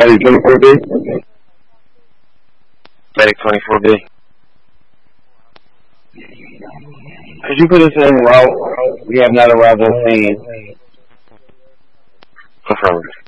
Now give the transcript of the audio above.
Medic 24B. Medic 24B. Could you put us in route? We have not arrived on scene. Affirmative.